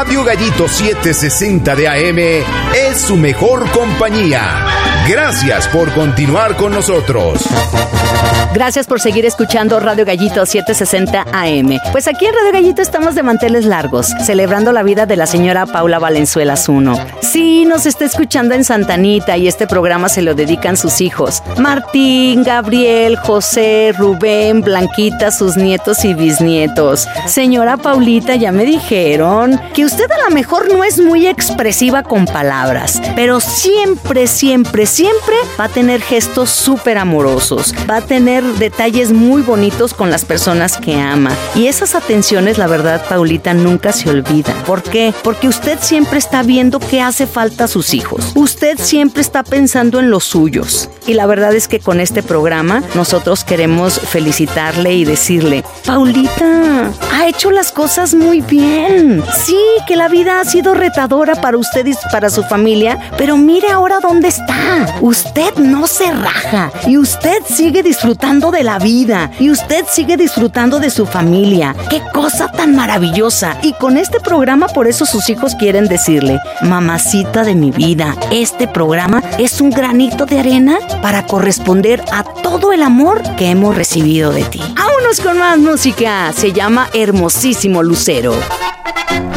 Radio Gallito 760 de AM es su mejor compañía. Gracias por continuar con nosotros. Gracias por seguir escuchando Radio Gallito 760 AM. Pues aquí en Radio Gallito estamos de manteles largos, celebrando la vida de la señora Paula Valenzuela Zuno. Sí, nos está escuchando en Santa Anita y este programa se lo dedican sus hijos: Martín, Gabriel, José, Rubén, Blanquita, sus nietos y bisnietos. Señora Paulita, ya me dijeron que usted a lo mejor no es muy expresiva con palabras, pero siempre va a tener gestos súper amorosos, va a tener detalles muy bonitos con las personas que ama. Y esas atenciones, la verdad, Paulita, nunca se olvidan. ¿Por qué? Porque usted siempre está viendo qué hace falta a sus hijos. Usted siempre está pensando en los suyos. Y la verdad es que con este programa nosotros queremos felicitarle y decirle: Paulita, ha hecho las cosas muy bien. Sí, que la vida ha sido retadora para usted y para su familia, pero mire ahora dónde está. Usted no se raja y usted sigue disfrutando de la vida y usted sigue disfrutando de su familia. ¡Qué cosa tan maravillosa! Y con este programa, por eso sus hijos quieren decirle: mamacita de mi vida, este programa es un granito de arena para corresponder a todo el amor que hemos recibido de ti. ¡Vámonos con más música! Se llama Hermosísimo Lucero.